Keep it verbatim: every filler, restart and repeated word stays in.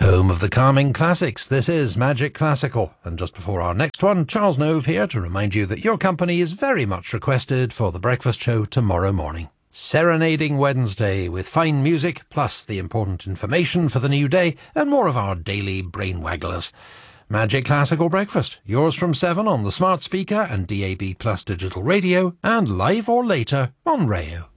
Home of the calming classics, this is Magic Classical. And just before our next one, Charles Nove here to remind you that your company is very much requested for the breakfast show tomorrow morning. Serenading Wednesday with fine music, plus the important information for the new day and more of our daily brain wagglers. Magic Classical Breakfast, yours from seven on the smart speaker and D A B Plus digital radio, and live or later on Rayo.